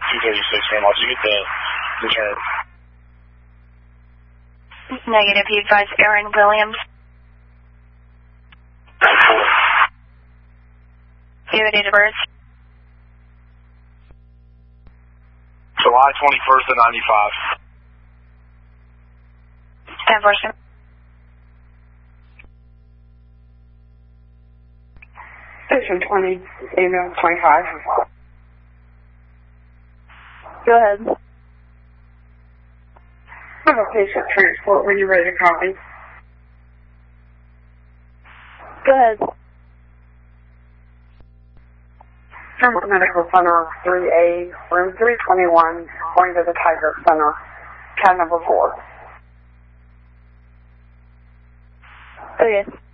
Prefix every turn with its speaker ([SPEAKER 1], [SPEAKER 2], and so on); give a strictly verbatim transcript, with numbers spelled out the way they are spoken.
[SPEAKER 1] two thirty-six, Grandma. Did you get the return?
[SPEAKER 2] Negative. You advise Aaron Williams. Do you have a date of birth?
[SPEAKER 1] July twenty-first of ninety-five.
[SPEAKER 2] And person.
[SPEAKER 3] Station twenty, email twenty-five.
[SPEAKER 2] Go ahead.
[SPEAKER 3] I have a patient transport when you're ready to copy.
[SPEAKER 2] Go ahead.
[SPEAKER 3] Vermont Medical Center three A, room three twenty-one, going to the Tiger Center, cab number four.
[SPEAKER 2] Okay.